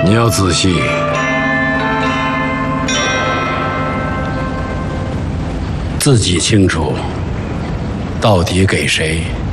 你要仔细，自己清楚到底给谁。